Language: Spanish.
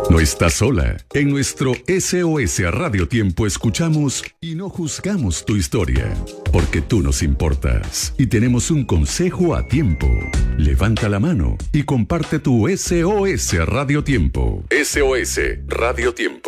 No estás sola. En nuestro SOS Radio Tiempo escuchamos y no juzgamos tu historia, porque tú nos importas y tenemos un consejo a tiempo. Levanta la mano y comparte tu SOS Radio Tiempo. SOS Radio Tiempo.